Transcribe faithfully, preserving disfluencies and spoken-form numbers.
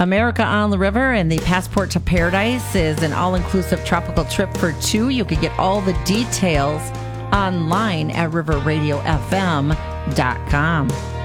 America on the River and the Passport to Paradise is an all-inclusive tropical trip for two. You can get all the details online at river radio f m dot com.